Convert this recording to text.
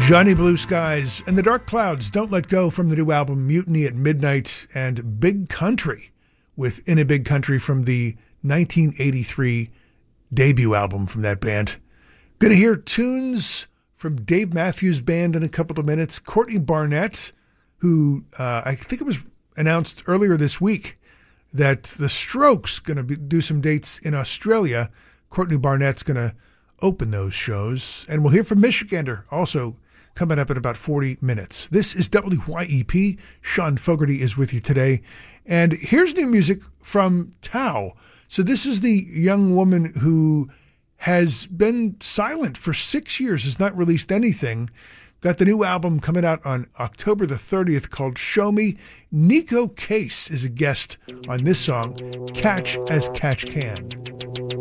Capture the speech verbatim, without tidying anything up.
Johnny Blue Skies and the Dark Clouds Don't Let Go from the new album Mutiny at Midnight, and Big Country with In a Big Country from the nineteen eighty-three debut album from that band. Gonna hear tunes from Dave Matthews Band in a couple of minutes. Courtney Barnett, who uh, I think it was announced earlier this week that the Strokes gonna be, do some dates in Australia. Courtney Barnett's gonna open those shows. And we'll hear from Michigander also coming up in about forty minutes. This is W Y E P. Sean Fogarty is with you today. And here's new music from Tao. So this is the young woman who has been silent for six years, has not released anything. Got the new album coming out on October the thirtieth called Show Me. Nico Case is a guest on this song, Catch as Catch Can.